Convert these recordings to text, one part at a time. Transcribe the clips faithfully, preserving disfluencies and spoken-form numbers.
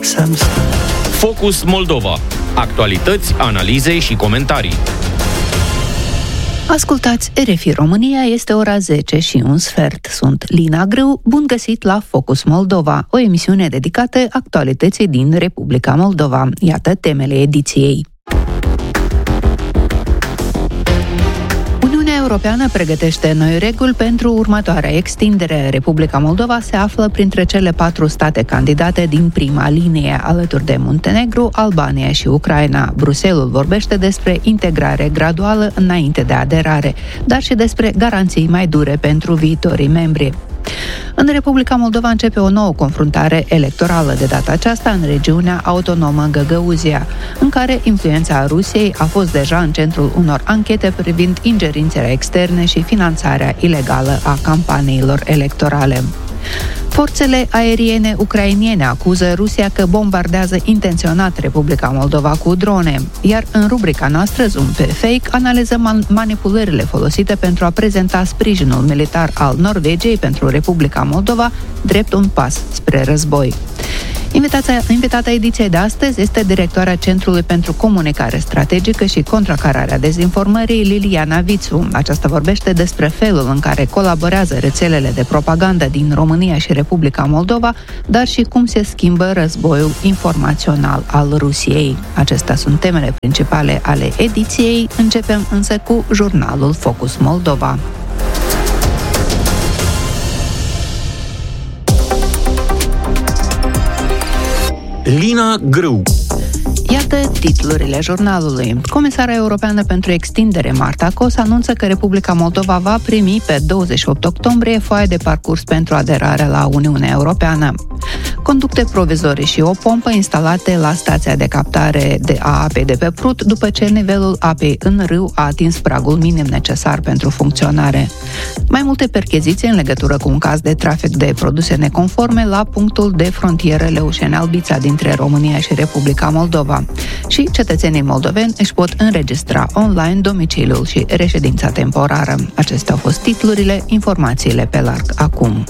Focus Moldova. Actualități, analize și comentarii. Ascultați R F I România, este ora zece și un sfert. Sunt Lina Grâu, bun găsit la Focus Moldova, o emisiune dedicată actualității din Republica Moldova. Iată temele ediției. Uniunea Europeană pregătește noi reguli pentru următoarea extindere. Republica Moldova se află printre cele patru state candidate din prima linie, alături de Muntenegru, Albania și Ucraina. Bruxelles vorbește despre integrare graduală înainte de aderare, dar și despre garanții mai dure pentru viitorii membri. În Republica Moldova începe o nouă confruntare electorală, de data aceasta în regiunea autonomă Găgăuzia, în care influența Rusiei a fost deja în centrul unor anchete privind ingerințele externe și finanțarea ilegală a campaniilor electorale. Forțele aeriene ucrainene acuză Rusia că bombardează intenționat Republica Moldova cu drone, iar în rubrica noastră Zoom pe Fake analizăm manipulările folosite pentru a prezenta sprijinul militar al Norvegiei pentru Republica Moldova drept un pas spre război. Invitația, invitata ediției de astăzi este directoarea Centrului pentru Comunicare Strategică și Contracararea Dezinformării, Liliana Vițu. Aceasta vorbește despre felul în care colaborează rețelele de propagandă din România și Republica Moldova, dar și cum se schimbă războiul informațional al Rusiei. Acestea sunt temele principale ale ediției. Începem însă cu jurnalul Focus Moldova. Lina Grâu. Iată titlurile jurnalului. Comisara Europeană pentru Extindere, Marta Kos, anunță că Republica Moldova va primi pe douăzeci și opt octombrie foaia de parcurs pentru aderarea la Uniunea Europeană. Conducte provizorii și o pompă instalate la stația de captare de a apei de pe Prut, după ce nivelul apei în râu a atins pragul minim necesar pentru funcționare. Mai multe percheziții în legătură cu un caz de trafic de produse neconforme la punctul de frontieră Leușeni-Albița dintre România și Republica Moldova. Și cetățenii moldoveni își pot înregistra online domiciliul și reședința temporară. Acestea au fost titlurile, informațiile pe larg acum.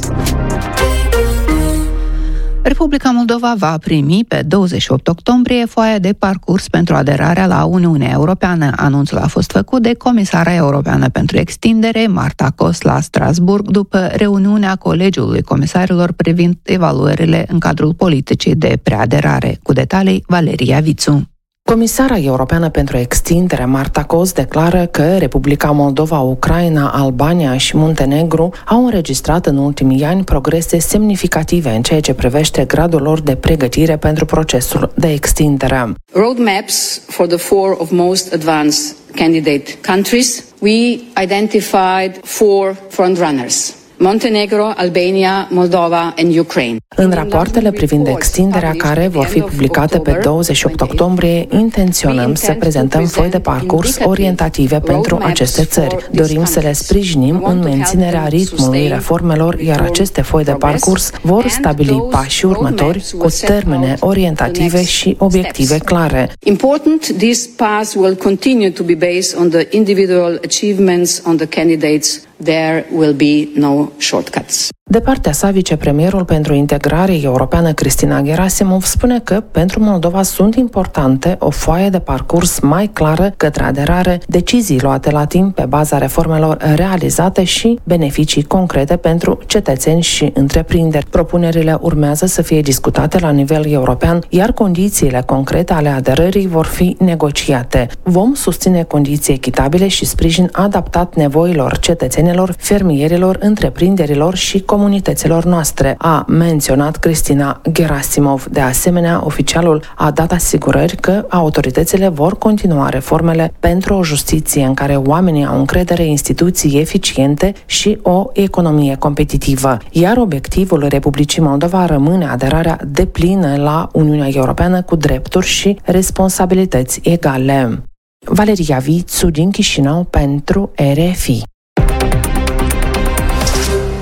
Republica Moldova va primi pe douăzeci și opt octombrie foaia de parcurs pentru aderarea la Uniunea Europeană. Anunțul a fost făcut de Comisara Europeană pentru Extindere, Marta Kos, la Strasbourg, după reuniunea Colegiului Comisarilor privind evaluările în cadrul politicii de preaderare. Cu detalii, Valeria Vițu. Comisara Europeană pentru Extindere, Marta Kos, declară că Republica Moldova, Ucraina, Albania și Muntenegru au înregistrat în ultimii ani progrese semnificative în ceea ce privește gradul lor de pregătire pentru procesul de extindere. Roadmaps for the four of most advanced candidate countries. We identified four frontrunners: Montenegro, Albania, Moldova and Ukraine. În rapoartele privind extinderea, care vor fi publicate pe douăzeci și opt octombrie, intenționăm să prezentăm foi de parcurs orientative pentru aceste țări. Dorim să le sprijinim în menținerea ritmului reformelor, iar aceste foi de parcurs vor stabili pașii următori cu termene orientative și obiective clare. Important, these paths will continue to be based on the individual achievements on the candidates. There will be no shortcuts. De partea sa, vicepremierul pentru integrare europeană, Cristina Gerasimov, spune că pentru Moldova sunt importante o foaie de parcurs mai clară către aderare, decizii luate la timp pe baza reformelor realizate și beneficii concrete pentru cetățeni și întreprinderi. Propunerile urmează să fie discutate la nivel european, iar condițiile concrete ale aderării vor fi negociate. Vom susține condiții echitabile și sprijin adaptat nevoilor cetățenilor, fermierilor, întreprinderilor și comunităților noastre, a menționat Cristina Gerasimov. De asemenea, oficialul a dat asigurări că autoritățile vor continua reformele pentru o justiție în care oamenii au încredere, instituții eficiente și o economie competitivă. Iar obiectivul Republicii Moldova rămâne aderarea deplină la Uniunea Europeană cu drepturi și responsabilități egale. Valeria Vițu din Chișinău pentru R F I.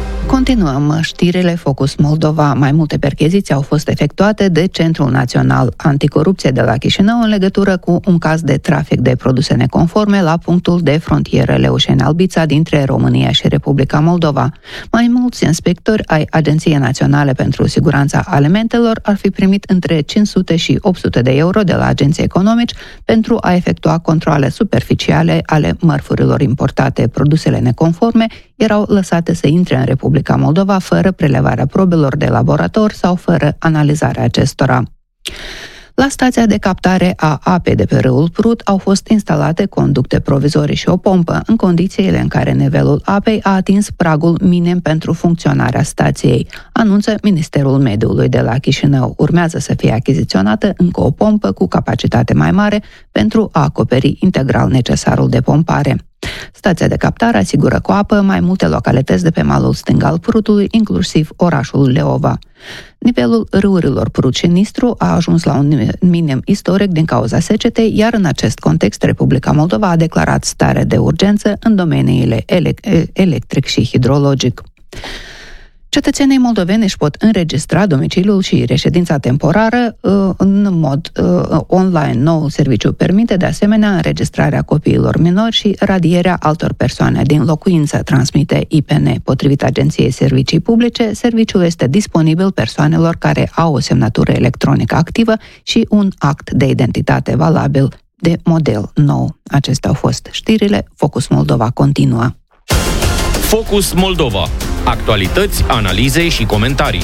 Continuăm știrile Focus Moldova. Mai multe percheziții au fost efectuate de Centrul Național Anticorupție de la Chișinău în legătură cu un caz de trafic de produse neconforme la punctul de frontieră Leușeni-Albița dintre România și Republica Moldova. Mai mulți inspectori ai Agenției Naționale pentru Siguranța Alimentelor ar fi primit între cinci sute și opt sute de euro de la agenții economici pentru a efectua controale superficiale ale mărfurilor importate. Produsele neconforme erau lăsate să intre în Republica Moldova fără prelevarea probelor de laborator sau fără analizarea acestora. La stația de captare a apei de pe râul Prut au fost instalate conducte provizorii și o pompă, în condițiile în care nivelul apei a atins pragul minim pentru funcționarea stației, anunță Ministerul Mediului de la Chișinău. Urmează să fie achiziționată încă o pompă cu capacitate mai mare pentru a acoperi integral necesarul de pompare. Stația de captare asigură cu apă mai multe localități de pe malul stâng al Prutului, inclusiv orașul Leova. Nivelul râurilor Prut și Nistru a ajuns la un minim istoric din cauza secetei, iar în acest context Republica Moldova a declarat stare de urgență în domeniile elec- electric și hidrologic. Cetățenii moldoveni își pot înregistra domiciliul și reședința temporară uh, în mod uh, online. Noul serviciu permite de asemenea înregistrarea copiilor minori și radierea altor persoane din locuință, transmite I P N. Potrivit Agenției Servicii Publice, serviciul este disponibil persoanelor care au o semnătură electronică activă și un act de identitate valabil de model nou. Acestea au fost știrile. Focus Moldova continuă. Focus Moldova. Actualități, analize și comentarii.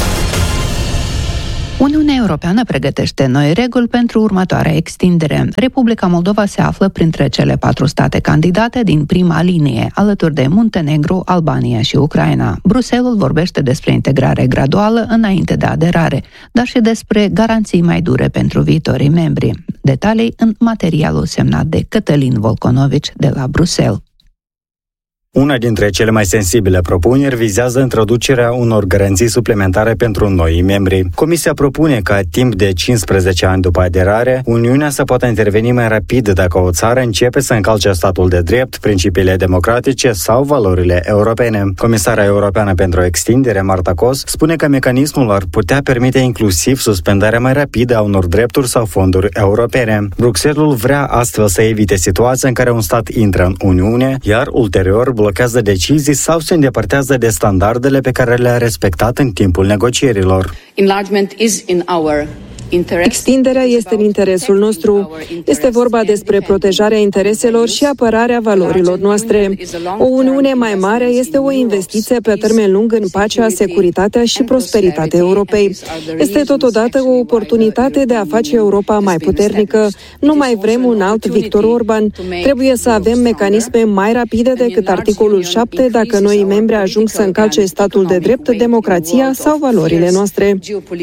Uniunea Europeană pregătește noi reguli pentru următoarea extindere. Republica Moldova se află printre cele patru state candidate din prima linie, alături de Muntenegru, Albania și Ucraina. Bruxelles vorbește despre integrare graduală înainte de aderare, dar și despre garanții mai dure pentru viitorii membri. Detalii în materialul semnat de Cătălin Volconovici de la Bruxelles. Una dintre cele mai sensibile propuneri vizează introducerea unor garanții suplimentare pentru noi membri. Comisia propune ca timp de cincisprezece ani după aderare, Uniunea să poată interveni mai rapid dacă o țară începe să încalce statul de drept, principiile democratice sau valorile europene. Comisara Europeană pentru Extindere, Marta Kos, spune că mecanismul ar putea permite inclusiv suspendarea mai rapidă a unor drepturi sau fonduri europene. Bruxelles vrea astfel să evite situația în care un stat intră în Uniune, iar ulterior blochează decizii sau se îndepărtează de standardele pe care le-a respectat în timpul negocierilor. Enlargement is in our Extinderea este în interesul nostru. Este vorba despre protejarea intereselor și apărarea valorilor noastre. O Uniune mai mare este o investiție pe termen lung în pacea, securitatea și prosperitatea Europei. Este totodată o oportunitate de a face Europa mai puternică. Nu mai vrem un alt Victor Orban. Trebuie să avem mecanisme mai rapide decât articolul șapte dacă noi membri ajung să încalce statul de drept, democrația sau valorile noastre.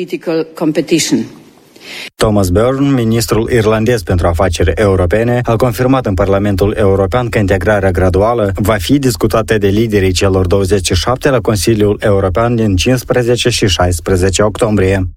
Thomas Byrne, ministrul irlandez pentru afaceri europene, a confirmat în Parlamentul European că integrarea graduală va fi discutată de liderii celor douăzeci și șapte la Consiliul European din cincisprezece și șaisprezece octombrie.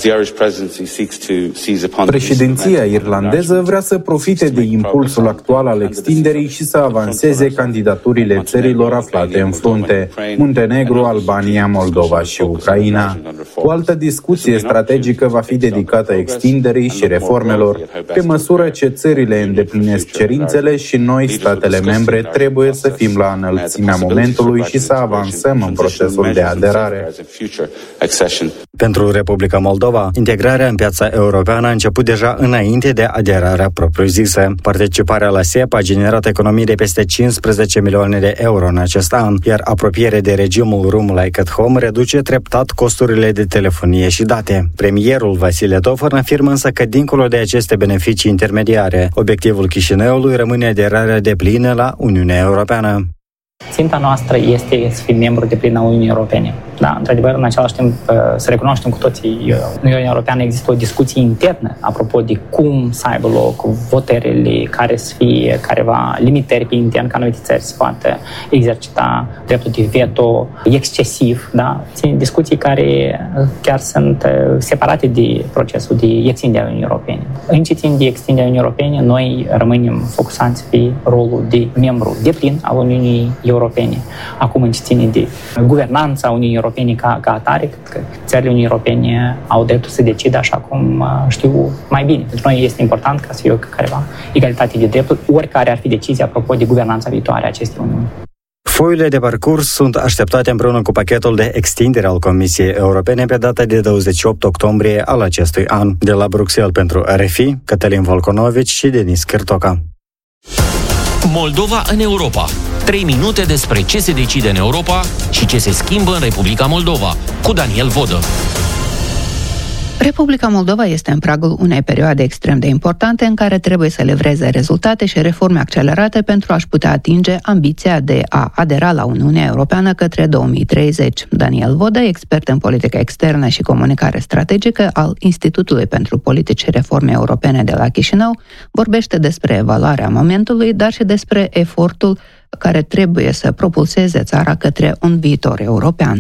Președinția irlandeză vrea să profite de impulsul actual al extinderii și să avanseze candidaturile țărilor aflate în frunte: Muntenegru, Albania, Moldova și Ucraina. O altă discuție strategică va fi dedicată extinderii și reformelor, pe măsură ce țările îndeplinesc cerințele și noi, statele membre, trebuie să fim la înălțimea momentului și să avansăm în procesul de aderare. Pentru Republica Moldova, integrarea în piața europeană a început deja înainte de aderarea propriu-zisă. Participarea la S E P a generat economii de peste cincisprezece milioane de euro în acest an, iar apropierea de regimul Roam Like at Home reduce treptat costurile de telefonie și date. Premierul Vasile Tofăr afirmă însă că, dincolo de aceste beneficii intermediare, obiectivul Chișinăului rămâne aderarea deplină la Uniunea Europeană. Ținta noastră este să fim membru deplin al Uniunii Europene. Da, într-adevăr, în același timp, să recunoaștem cu toții, în Uniunea Europeană există o discuție internă apropo de cum să aibă loc votările, care să fie careva limitări pe intern, ca anumite țări să poată exercita dreptul de veto excesiv, da? Discuții care chiar sunt separate de procesul de extindere a Uniunii Europene. În ce țin de extinderea Uniunii Europene, noi rămânem focusați pe rolul de membru deplin al Uniunii Europene. Acum, în ce ține de guvernanța Uniunii Europene ca, ca atare, cred că țările Uniunii Europene au dreptul să decidă așa cum știu mai bine. Pentru noi este important ca să fie careva egalitate de drepturi, oricare ar fi decizia apropo de guvernanța viitoare a acestei Uniuni. Foile de parcurs sunt așteptate împreună cu pachetul de extindere al Comisiei Europene pe data de douăzeci și opt octombrie al acestui an. De la Bruxelles pentru R F I, Cătălin Volconovici și Denis Cârtoca. Moldova în Europa. Trei minute despre ce se decide în Europa și ce se schimbă în Republica Moldova, cu Daniel Vodă. Republica Moldova este în pragul unei perioade extrem de importante în care trebuie să livreze rezultate și reforme accelerate pentru a-și putea atinge ambiția de a adera la Uniunea Europeană către două mii treizeci. Daniel Vodă, expert în politică externă și comunicare strategică al Institutului pentru Politici și Reforme Europene de la Chișinău, vorbește despre evaluarea momentului, dar și despre efortul care trebuie să propulseze țara către un viitor european.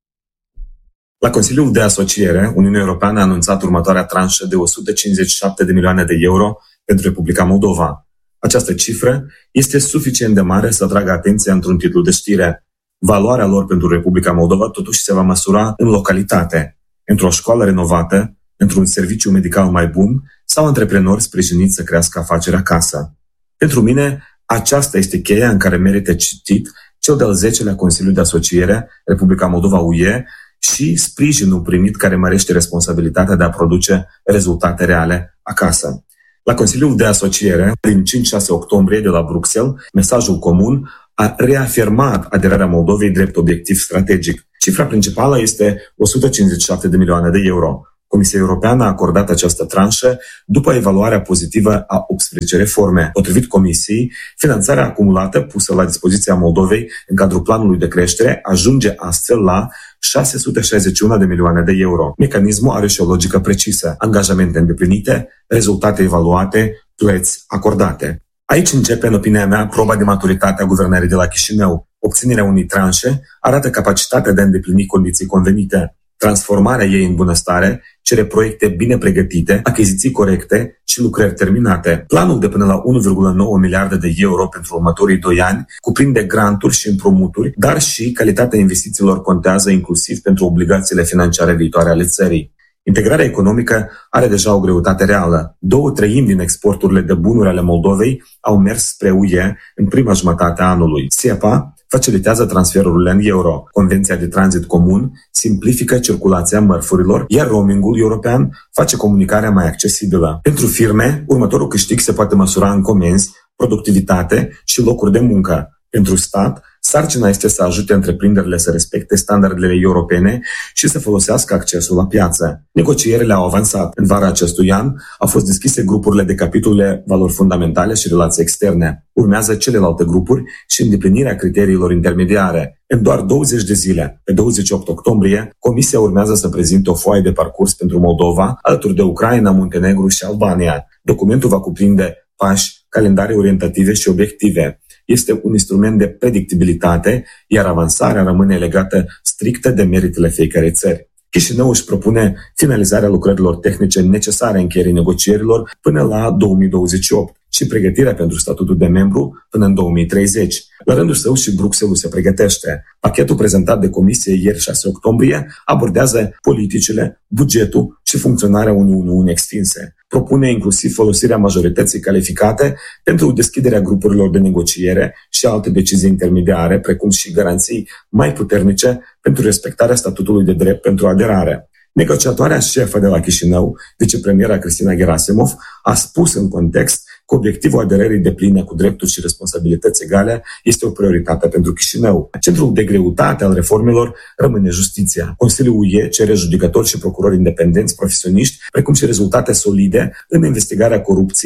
La Consiliul de Asociere, Uniunea Europeană a anunțat următoarea tranșă de o sută cincizeci și șapte de milioane de euro pentru Republica Moldova. Această cifră este suficient de mare să atragă atenția într-un titlu de știre. Valoarea lor pentru Republica Moldova totuși se va măsura în localitate, într-o școală renovată, într-un serviciu medical mai bun sau antreprenori sprijiniți să crească afaceri acasă. Pentru mine, aceasta este cheia în care merită citit cel de-al zecelea Consiliu de Asociere, Republica Moldova-U E, și sprijinul primit care mărește responsabilitatea de a produce rezultate reale acasă. La Consiliul de Asociere, din cinci șase octombrie de la Bruxelles, mesajul comun a reafirmat aderarea Moldovei drept obiectiv strategic. Cifra principală este o sută cincizeci și șapte de milioane de euro. Comisia Europeană a acordat această tranșă după evaluarea pozitivă a optsprezece reforme. Potrivit Comisiei, finanțarea acumulată pusă la dispoziția Moldovei în cadrul planului de creștere ajunge astfel la șase sute șaizeci și unu de milioane de euro. Mecanismul are și o logică precisă: angajamente îndeplinite, rezultate evaluate, plăți acordate. Aici începe, în opinia mea, proba de maturitate a guvernării de la Chișinău. Obținerea unei tranșe arată capacitatea de a îndeplini condiții convenite. Transformarea ei în bunăstare cere proiecte bine pregătite, achiziții corecte și lucrări terminate. Planul de până la unu virgulă nouă miliarde de euro pentru următorii doi ani cuprinde granturi și împrumuturi, dar și calitatea investițiilor contează inclusiv pentru obligațiile financiare viitoare ale țării. Integrarea economică are deja o greutate reală. Două treimi din exporturile de bunuri ale Moldovei au mers spre U E în prima jumătate a anului. S E P A facilitează transferurile în euro. Convenția de tranzit comun simplifică circulația mărfurilor, iar roamingul european face comunicarea mai accesibilă. Pentru firme, următorul câștig se poate măsura în comenzi, productivitate și locuri de muncă. Pentru stat, sarcina este să ajute întreprinderile să respecte standardele europene și să folosească accesul la piață. Negocierile au avansat. În vara acestui an au fost deschise grupurile de capitole valori fundamentale și relații externe. Urmează celelalte grupuri și îndeplinirea criteriilor intermediare. În doar douăzeci de zile, pe douăzeci și opt octombrie, Comisia urmează să prezinte o foaie de parcurs pentru Moldova, alături de Ucraina, Muntenegru și Albania. Documentul va cuprinde pași, calendare orientative și obiective. Este un instrument de predictibilitate, iar avansarea rămâne legată strictă de meritele fiecărei țări. Chișinău își propune finalizarea lucrărilor tehnice necesare încheierii negocierilor până la două mii douăzeci și opt și pregătirea pentru statutul de membru până în două mii treizeci. La rândul său și Bruxelles se pregătește. Pachetul prezentat de Comisie ieri șase octombrie abordează politicile, bugetul și funcționarea unei Uniuni extinse. Propune inclusiv folosirea majorității calificate pentru deschiderea grupurilor de negociere și alte decizii intermediare, precum și garanții mai puternice pentru respectarea statutului de drept pentru aderare. Negociatoarea șefă de la Chișinău, vicepremiera Cristina Gerasimov, a spus în context că obiectivul aderării depline cu drepturi și responsabilități egale este o prioritate pentru Chișinău. Centrul de greutate al reformelor rămâne justiția. Consiliul U E cere judecători și procurori independenți, profesioniști, precum și rezultate solide în investigarea corupției,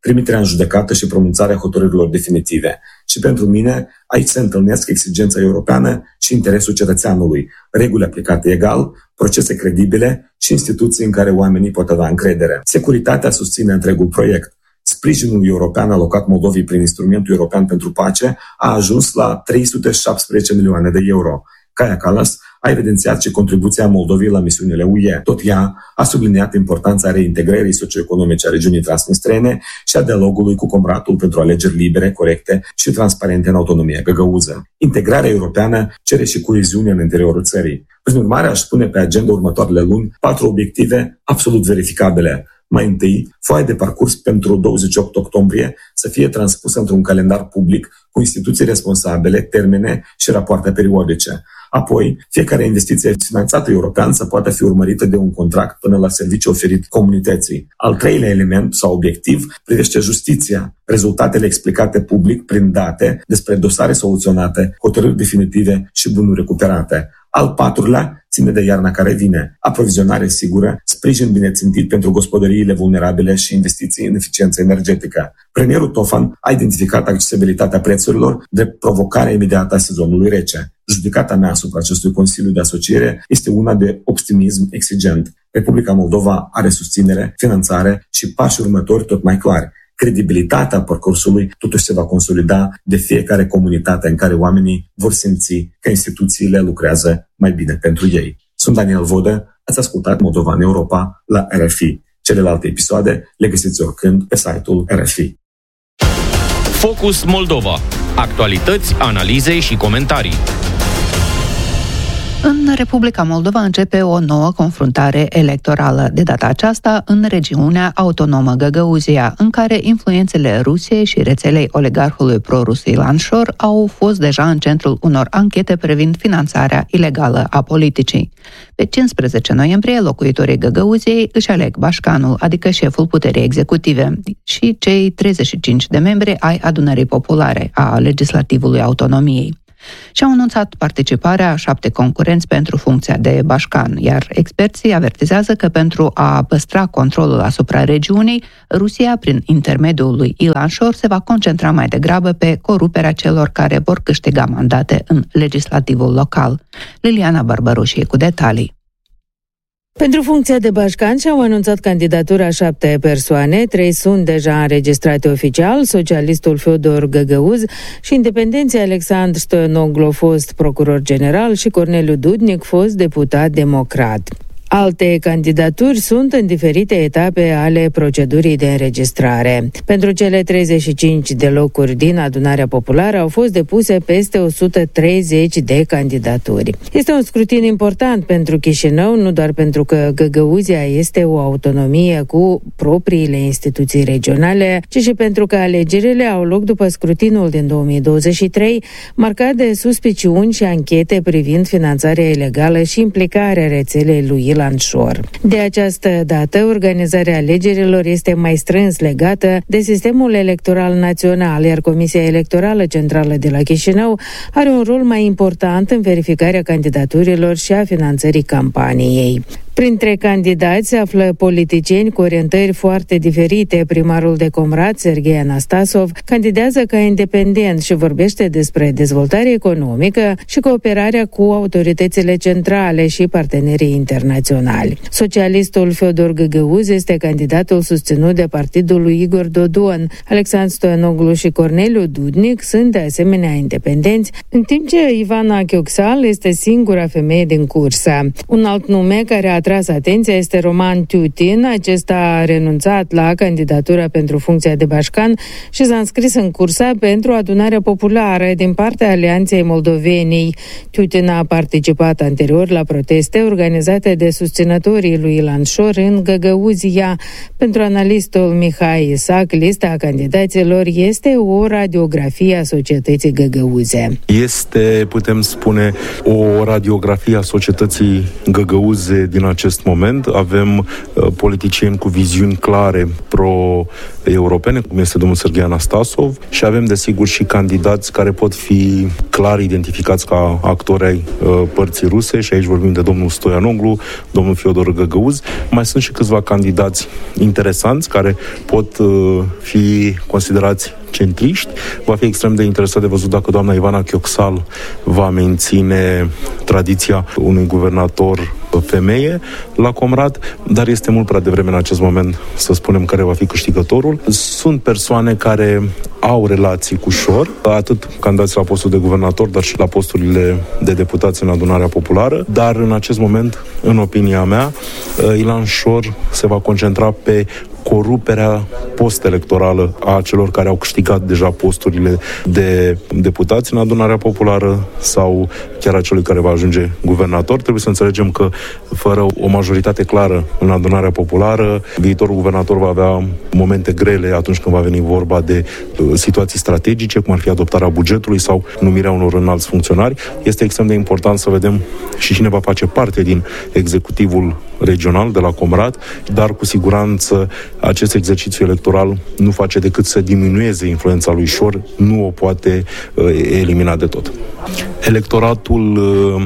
trimiterea în judecată și pronunțarea hotărârilor definitive. Și pentru mine, aici se întâlnesc exigența europeană și interesul cetățeanului, reguli aplicate egal, procese credibile și instituții în care oamenii pot avea încredere. Securitatea susține întregul proiect. Sprijinul european alocat Moldovei prin Instrumentul European pentru Pace a ajuns la trei sute șaptesprezece milioane de euro. Kaja Kallas a evidențiat și contribuția Moldovei la misiunile U E. Tot ea a subliniat importanța reintegrării socioeconomice a regiunii transnistrene și a dialogului cu Comratul pentru alegeri libere, corecte și transparente în autonomia găgăuză. Integrarea europeană cere și coeziune în interiorul țării. Prin urmare, aș pune pe agenda următoarele luni patru obiective absolut verificabile. Mai întâi, foaia de parcurs pentru douăzeci și opt octombrie să fie transpusă într-un calendar public cu instituții responsabile, termene și rapoarte periodice. Apoi, fiecare investiție finanțată european să poată fi urmărită de un contract până la serviciu oferit comunității. Al treilea element sau obiectiv privește justiția, rezultatele explicate public prin date despre dosare soluționate, hotărâri definitive și bunuri recuperate. Al patrulea ține de iarna care vine, aprovizionare sigură, sprijin bine țintit pentru gospodăriile vulnerabile și investiții în eficiență energetică. Premierul Tofan a identificat accesibilitatea prețurilor drept provocarea imediată a sezonului rece. Judecata mea asupra acestui Consiliu de Asociere este una de optimism exigent. Republica Moldova are susținere, finanțare și pași următori tot mai clari. Credibilitatea parcursului totuși se va consolida de fiecare comunitate în care oamenii vor simți că instituțiile lucrează mai bine pentru ei. Sunt Daniel Vodă, ați ascultat Moldova în Europa la R F I. Celelalte episoade le găsiți oricând pe site-ul R F I. Focus Moldova. Actualități, analize și comentarii. În Republica Moldova începe o nouă confruntare electorală, de data aceasta în regiunea autonomă Găgăuzia, în care influențele Rusiei și rețelei oligarhului pro-rus Ilan Șor au fost deja în centrul unor anchete privind finanțarea ilegală a politicii. Pe cincisprezece noiembrie, locuitorii Găgăuziei își aleg bașcanul, adică șeful puterii executive, și cei treizeci și cinci de membri ai adunării populare a legislativului autonomiei. Și-au anunțat participarea a șapte concurenți pentru funcția de bașcan, iar experții avertizează că pentru a păstra controlul asupra regiunii, Rusia, prin intermediul lui Ilan Șor, se va concentra mai degrabă pe coruperea celor care vor câștiga mandate în legislativul local. Liliana Barbaroșie cu detalii. Pentru funcția de bașcan și-au anunțat candidatura șapte persoane, trei sunt deja înregistrate oficial, socialistul Feodor Găgăuz și independenții Alexandru Stoianoglu, fost procuror general, și Corneliu Dudnic, fost deputat democrat. Alte candidaturi sunt în diferite etape ale procedurii de înregistrare. Pentru cele treizeci și cinci de locuri din adunarea populară au fost depuse peste o sută treizeci de candidaturi. Este un scrutin important pentru Chișinău, nu doar pentru că Găgăuzia este o autonomie cu propriile instituții regionale, ci și pentru că alegerile au loc după scrutinul din două mii douăzeci și trei, marcat de suspiciuni și anchete privind finanțarea ilegală și implicarea rețelei lui Ilan Șor. De această dată, organizarea alegerilor este mai strâns legată de sistemul electoral național, iar Comisia Electorală Centrală de la Chișinău are un rol mai important în verificarea candidaturilor și a finanțării campaniei. Printre candidați se află politicieni cu orientări foarte diferite. Primarul de Comrat, Serghei Anastasov, candidează ca independent și vorbește despre dezvoltare economică și cooperarea cu autoritățile centrale și partenerii internaționali. Socialistul Feodor Găgăuz este candidatul susținut de partidul lui Igor Dodon. Alexandru Stoianoglu și Corneliu Dudnic sunt de asemenea independenți, în timp ce Ivana Chioxal este singura femeie din cursă. Un alt nume care a atras atenția este Roman Tiutin. Acesta a renunțat la candidatura pentru funcția de bașcan și s-a înscris în cursa pentru adunarea populară din partea Alianței Moldovenii. Tiutin a participat anterior la proteste organizate de susținătorii lui Ilan Șor în Găgăuzia. Pentru analistul Mihai Isac, lista candidaților este o radiografie a societății găgăuze. Este, putem spune, o radiografie a societății găgăuze din acest moment. Avem uh, politicieni cu viziuni clare pro-europene, cum este domnul Serghei Anastasov, și avem, desigur, și candidați care pot fi clar identificați ca actori ai uh, părții ruse, și aici vorbim de domnul Stoianoglu, domnul Fiodor Găgăuz. Mai sunt și câțiva candidați interesanți care pot uh, fi considerați centriști. Va fi extrem de interesat de văzut dacă doamna Ivana Chiocsal va menține tradiția unui guvernator femeie la Comrat, dar este mult prea devreme în acest moment să spunem care va fi câștigătorul. Sunt persoane care au relații cu Șor, atât candidați la postul de guvernator, dar și la posturile de deputați în Adunarea Populară, dar în acest moment, în opinia mea, Ilan Șor se va concentra pe coruperea post-electorală a celor care au câștigat deja posturile de deputați în Adunarea Populară sau chiar a celui care va ajunge guvernator. Trebuie să înțelegem că fără o majoritate clară în Adunarea Populară, viitorul guvernator va avea momente grele atunci când va veni vorba de situații strategice, cum ar fi adoptarea bugetului sau numirea unor înalți funcționari. Este extrem de important să vedem și cine va face parte din executivul regional de la Comrat, dar cu siguranță acest exercițiu electoral nu face decât să diminueze influența lui Șor, nu o poate uh, elimina de tot. Electoratul uh,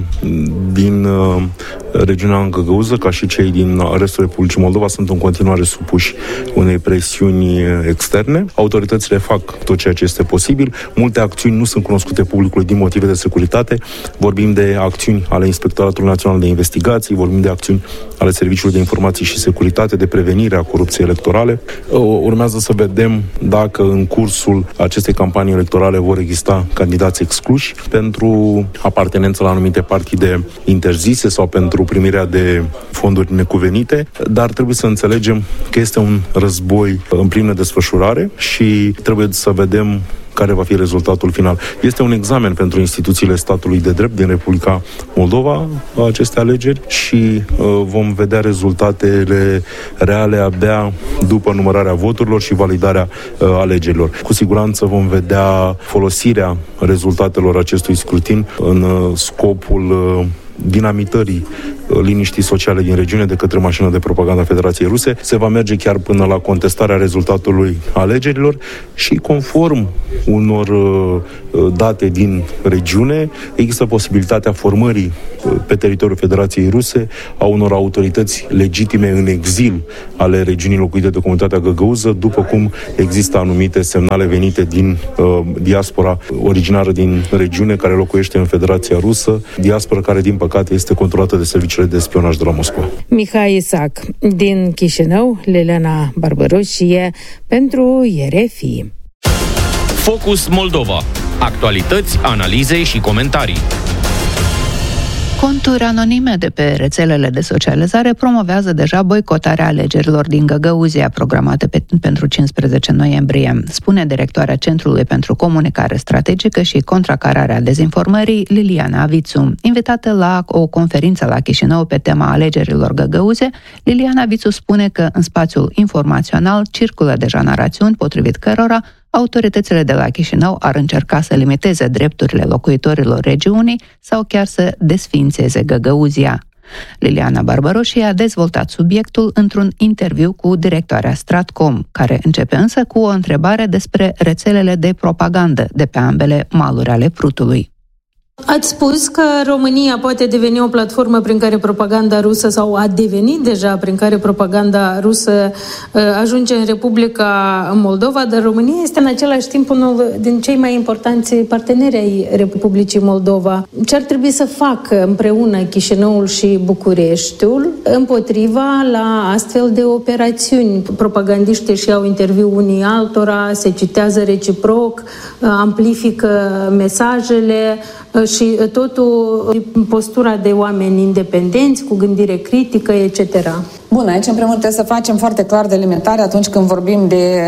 din uh, regiunea Găgăuză, ca și cei din restul Republicii Moldova, sunt în continuare supuși unei presiuni externe. Autoritățile fac tot ceea ce este posibil. Multe acțiuni nu sunt cunoscute publicului din motive de securitate. Vorbim de acțiuni ale Inspectoratului Național de Investigații, vorbim de acțiuni ale Serviciului de Informații și Securitate, de prevenire a corupției electorale. Urmează să vedem dacă în cursul acestei campanii electorale vor exista candidați excluși pentru apartenență la anumite partide interzise sau pentru primirea de fonduri necuvenite, dar trebuie să înțelegem că este un război în plină desfășurare și trebuie să vedem care va fi rezultatul final. Este un examen pentru instituțiile statului de drept din Republica Moldova, aceste alegeri, și uh, vom vedea rezultatele reale abia după numărarea voturilor și validarea uh, alegerilor. Cu siguranță vom vedea folosirea rezultatelor acestui scrutin în uh, scopul uh, dinamitării liniștii sociale din regiune de către mașina de propaganda a Federației Ruse. Se va merge chiar până la contestarea rezultatului alegerilor și, conform unor uh, date din regiune, există posibilitatea formării uh, pe teritoriul Federației Ruse a unor autorități legitime în exil ale regiunii locuite de comunitatea găgăuză, după cum există anumite semnale venite din uh, diaspora originară din regiune care locuiește în Federația Rusă, diaspora care, din păcate, este controlată de serviciile de spionaj de la Moscova. Mihai Isac, din Chișinău, Liliana Barbaroșie, pentru R F I. Focus Moldova. Actualități, analize și comentarii. Conturi anonime de pe rețelele de socializare promovează deja boicotarea alegerilor din Găgăuzia, programate pe, pentru cincisprezece noiembrie, spune directoarea Centrului pentru Comunicare Strategică și Contracararea Dezinformării, Liliana Vițu. Invitată la o conferință la Chișinău pe tema alegerilor Găgăuze, Liliana Vițu spune că în spațiul informațional circulă deja narațiuni potrivit cărora autoritățile de la Chișinău ar încerca să limiteze drepturile locuitorilor regiunii sau chiar să desființeze Găgăuzia. Liliana Barbaroșie a dezvoltat subiectul într-un interviu cu directoarea Stratcom, care începe însă cu o întrebare despre rețelele de propagandă de pe ambele maluri ale Prutului. Ați spus că România poate deveni o platformă prin care propaganda rusă, sau a devenit deja prin care propaganda rusă ajunge în Republica Moldova, dar România este în același timp unul din cei mai importanți parteneri ai Republicii Moldova. Ce ar trebui să facă împreună Chișinăul și Bucureștiul împotriva la astfel de operațiuni? Propagandiștii își iau interviu unii altora, se citează reciproc, amplifică mesajele și totul în postura de oameni independenți, cu gândire critică, et cetera. Bun, aici în primul rând trebuie să facem foarte clar delimitare atunci când vorbim de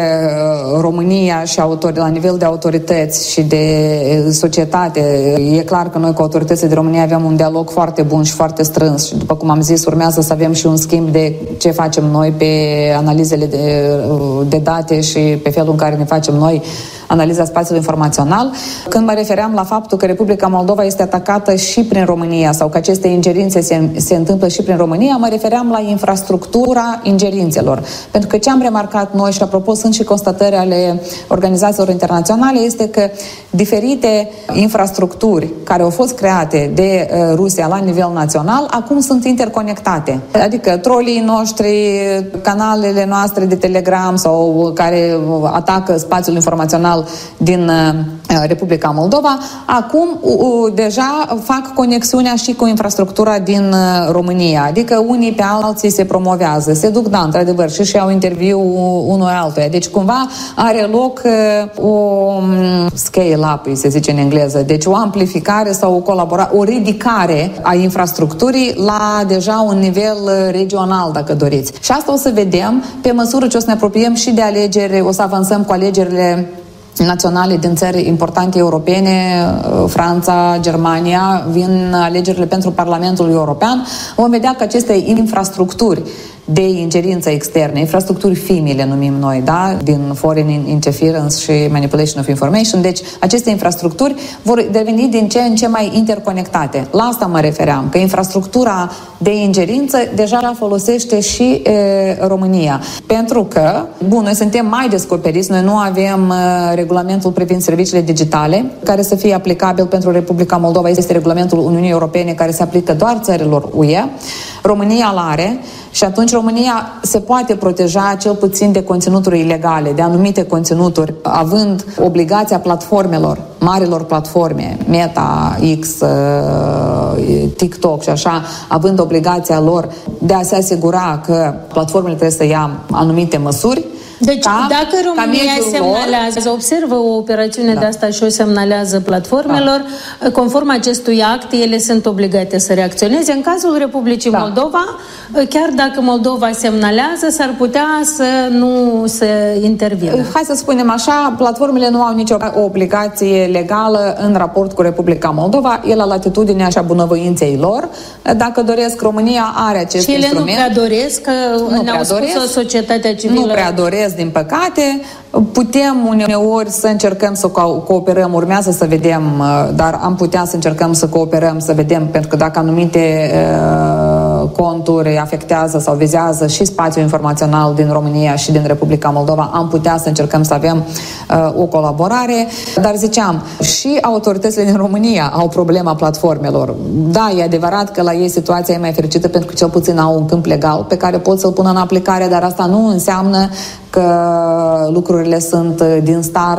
România și autori, la nivel de autorități și de societate. E clar că noi cu autoritățile de România avem un dialog foarte bun și foarte strâns și după cum am zis, urmează să avem și un schimb de ce facem noi pe analizele de, de date și pe felul în care ne facem noi analiza spațiului informațional. Când mă refeream la faptul că Republica Moldova este atacată și prin România sau că aceste ingerințe se, se întâmplă și prin România, mă refeream la infrastructura ingerințelor. Pentru că ce am remarcat noi, și apropo sunt și constatări ale organizațiilor internaționale, este că diferite infrastructuri care au fost create de uh, Rusia la nivel național, acum sunt interconectate. Adică trolii noștri, canalele noastre de Telegram sau care atacă spațiul informațional din uh, Republica Moldova, acum uh, deja fac conexiunea și cu infrastructura din uh, România. Adică unii pe alții se promovează, se duc, da, într-adevăr, și și iau interviu unul altuia. Deci cumva are loc uh, o um, scale-up, se zice în engleză, deci o amplificare sau o colaborare, o ridicare a infrastructurii la deja un nivel regional, dacă doriți. Și asta o să vedem pe măsură ce o să ne apropiem și de alegeri, o să avansăm cu alegerile naționale din țări importante europene, Franța, Germania, vin alegerile pentru Parlamentul European. Vom vedea că aceste infrastructuri de ingerință externe, infrastructuri F I M I le numim noi, da? Din Foreign Interference și Manipulation of Information. Deci aceste infrastructuri vor deveni din ce în ce mai interconectate. La asta mă refeream, că infrastructura de ingerință deja folosește și e, România. Pentru că, bun, noi suntem mai descoperiți, noi nu avem uh, regulamentul privind serviciile digitale, care să fie aplicabil pentru Republica Moldova. Este regulamentul Uniunii Europene care se aplică doar țărilor U E. România îl are și atunci România se poate proteja cel puțin de conținuturi ilegale, de anumite conținuturi, având obligația platformelor, marilor platforme, Meta, X, TikTok și așa, având obligația lor de a se asigura că platformele trebuie să ia anumite măsuri. Deci, ca, dacă România semnalează, lor, observă o operațiune da. de asta și o semnalează platformelor, da. conform acestui act, ele sunt obligate să reacționeze. În cazul Republicii da. Moldova, chiar dacă Moldova semnalează, s-ar putea să nu se intervină. Hai să spunem așa, platformele nu au nicio obligație legală în raport cu Republica Moldova, e la latitudinea și a bunăvoinței lor. Dacă doresc, România are acest și instrument. Și ele nu prea doresc, că nu ne-au spus societatea civilă. Nu prea doresc, din păcate. Putem uneori să încercăm să cooperăm, urmează să vedem, dar am putea să încercăm să cooperăm, să vedem, pentru că dacă anumite uh, conturi afectează sau vizează și spațiul informațional din România și din Republica Moldova, am putea să încercăm să avem uh, o colaborare. Dar ziceam, și autoritățile din România au problema platformelor. Da, e adevărat că la ei situația e mai fericită pentru că cel puțin au un câmp legal pe care pot să-l pună în aplicare, dar asta nu înseamnă că lucrurile sunt din start